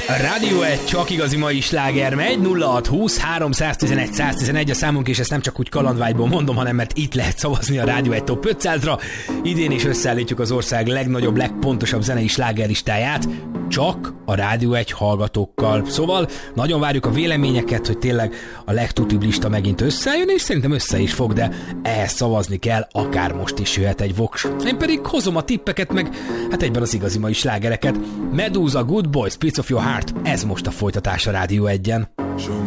A Rádió egy csak igazi mai sláger megy, 0620 311 111 a számunk, és ezt nem csak úgy kalandvágyból mondom, hanem mert itt lehet szavazni a Rádió egy Top 500-ra. Idén is összeállítjuk az ország legnagyobb, legpontosabb zenei slágerlistáját, csak a Rádió egy hallgatókkal. Szóval nagyon várjuk a véleményeket, hogy tényleg a legtutibb lista megint összejön, és szerintem össze is fog, de ehhez szavazni kell, akár most is jöhet egy voks. Én pedig hozom a tippeket, meg hát egyben az igazi mai slágereket. Medusa, Good Boy, Spirits of Your Heart, ez most a folytatás a Rádió 1-en.